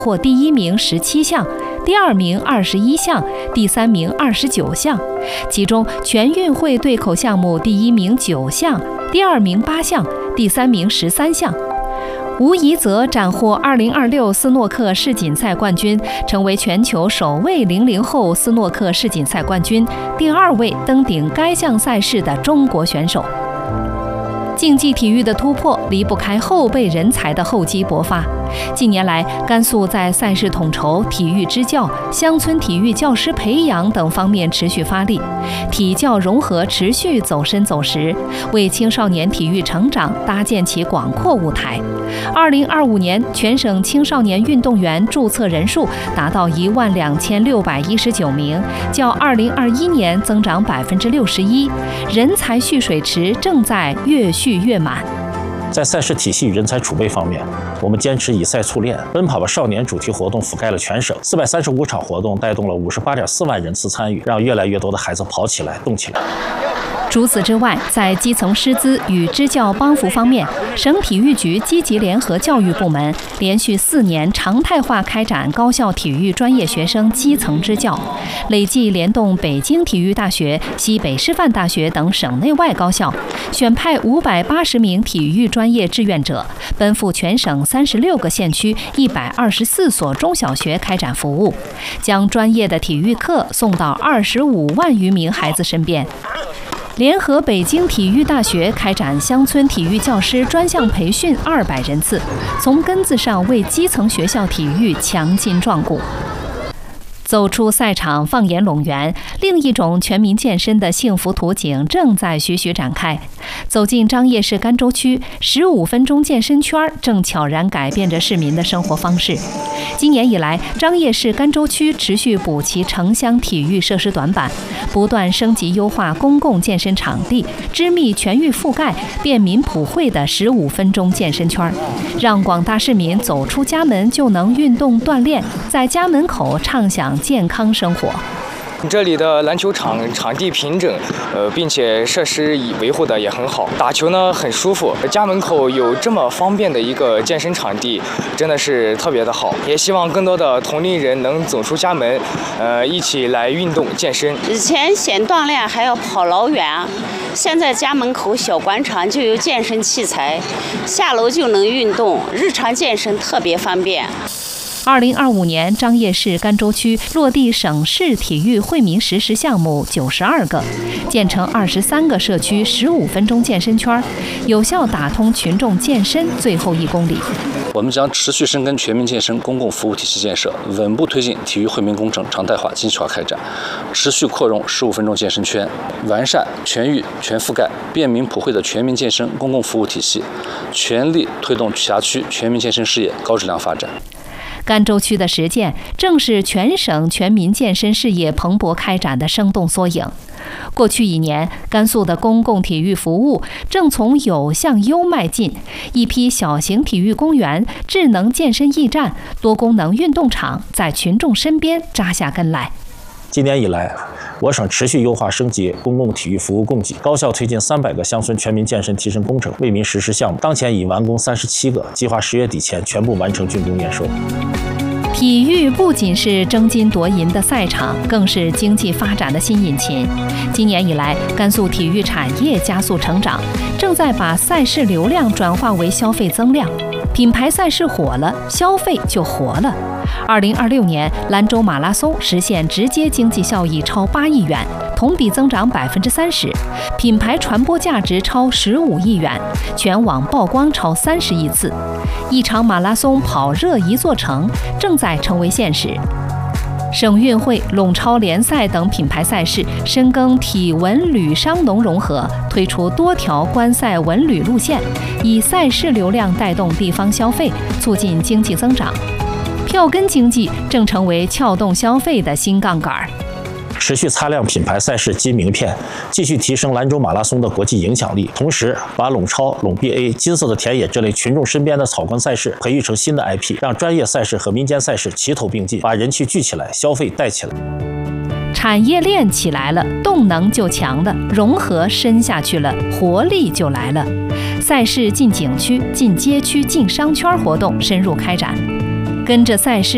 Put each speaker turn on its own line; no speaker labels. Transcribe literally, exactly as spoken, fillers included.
获第一名十七项，第二名二十一项，第三名二十九项。其中全运会对口项目第一名九项，第二名八项，第三名十三项。吴怡则斩获二零二六斯诺克世锦赛冠军，成为全球首位零零后斯诺克世锦赛冠军，第二位登顶该项赛事的中国选手。竞技体育的突破离不开后备人才的厚积薄发。近年来，甘肃在赛事统筹、体育支教、乡村体育教师培养等方面持续发力，体教融合持续走深走实，为青少年体育成长搭建起广阔舞台。二零二五年，全省青少年运动员注册人数达到一万两千六百一十九名，较二零二一年增长百分之六十一，人才蓄水池正在越蓄越满。
在赛事体系与人才储备方面，我们坚持以赛促练，奔跑吧少年主题活动覆盖了全省，四百三十五场活动带动了五十八点四万人次参与，让越来越多的孩子跑起来、动起来。
除此之外，在基层师资与支教帮扶方面，省体育局积极联合教育部门，连续四年常态化开展高校体育专业学生基层支教，累计联动北京体育大学、西北师范大学等省内外高校，选派五百八十名体育专业志愿者，奔赴全省三十六个县区一百二十四所中小学开展服务，将专业的体育课送到二十五万余名孩子身边。联合北京体育大学开展乡村体育教师专项培训二百人次，从根子上为基层学校体育强筋壮骨。走出赛场，放眼陇源，另一种全民健身的幸福图景正在徐徐展开。走进张掖市甘州区，十五分钟健身圈正悄然改变着市民的生活方式。今年以来，张掖市甘州区持续补齐城乡体育设施短板，不断升级优化公共健身场地，织密全域覆盖、便民普惠的十五分钟健身圈，让广大市民走出家门就能运动锻炼，在家门口畅享健康生活。
这里的篮球场场地平整，呃，并且设施维护的也很好，打球呢很舒服。家门口有这么方便的一个健身场地，真的是特别的好。也希望更多的同龄人能走出家门，呃，一起来运动健身。
以前嫌锻炼还要跑老远，现在家门口小广场就有健身器材，下楼就能运动，日常健身特别方便。
二零二五年，张掖市甘州区落地省市体育惠民实施项目九十二个，建成二十三个社区十五分钟健身圈，有效打通群众健身最后一公里。
我们将持续深耕全民健身公共服务体系建设，稳步推进体育惠民工程常态化、精细化开展，持续扩容十五分钟健身圈，完善全域全覆盖、便民普惠的全民健身公共服务体系，全力推动辖区全民健身事业高质量发展。
甘州区的实践，正是全省全民健身事业蓬勃开展的生动缩影。过去一年，甘肃的公共体育服务正从有向优迈进，一批小型体育公园、智能健身驿站、多功能运动场在群众身边扎下根来。
今年以来，我省持续优化升级公共体育服务供给，高效推进三百个乡村全民健身提升工程为民实施项目，当前已完工三十七个，计划十月底前全部完成竣工验收。
体育不仅是争金夺银的赛场，更是经济发展的新引擎。今年以来，甘肃体育产业加速成长，正在把赛事流量转化为消费增量。品牌赛事火了，消费就活了。二零二六年，兰州马拉松实现直接经济效益超八亿元，同比增长百分之三十，品牌传播价值超十五亿元，全网曝光超三十亿次。一场马拉松跑热一座城，正在成为现实。省运会、陇超联赛等品牌赛事深耕体文旅商农融合，推出多条观赛文旅路线，以赛事流量带动地方消费，促进经济增长。票根经济正成为撬动消费的新杠杆。
持续擦亮品牌赛事金名片，继续提升兰州马拉松的国际影响力，同时把陇超、陇 B A、金色的田野这类群众身边的草根赛事培育成新的 I P， 让专业赛事和民间赛事齐头并进，把人气聚起来，消费带起来。
产业链起来了，动能就强了，融合深下去了，活力就来了。赛事进景区、进街区、进商圈活动深入开展，跟着赛事